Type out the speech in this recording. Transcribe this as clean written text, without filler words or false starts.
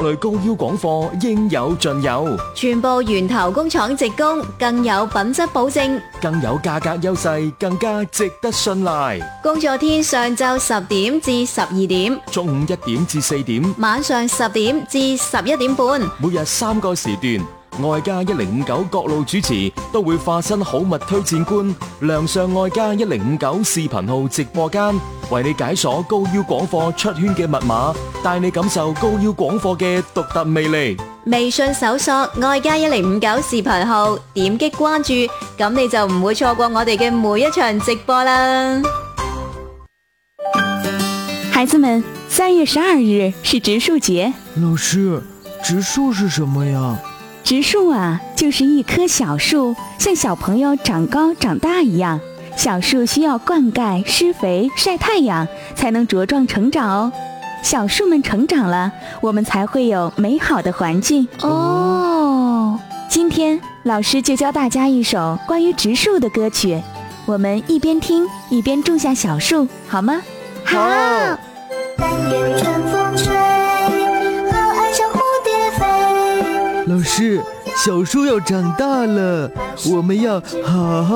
類高腰廣貨應有盡有， 全部源頭工廠直供，更有品質保證， 更有價格優勢，更加值得信賴。 工作天上晝10點至12點， 中午1點至4點， 晚上10點至11點半， 每日3個時段。外加1059各路主持都會化身好物推薦官，亮相外加1059視頻號直播間，為你解鎖高腰廣貨出圈嘅密碼，帶你感受高腰廣貨嘅獨特魅力。 微信搜索外加1059視頻號，點擊關注，咁你就唔會錯過我哋嘅每一場直播啦。 孩子們，3月12日是植樹節。 老師，植樹是什麼呀？ 植樹啊，就是一棵小樹，像小朋友長高長大一樣。小樹需要灌溉、施肥、曬太陽，才能茁壯成長哦。小樹們成長了，我們才會有美好的環境哦。今天老師就教大家一首關於植樹的歌曲，我們一邊聽一邊種下小樹，好嗎？ 好。 但願春風吹，和愛像蝴蝶飛。 老師，小樹要長大了，我們要好好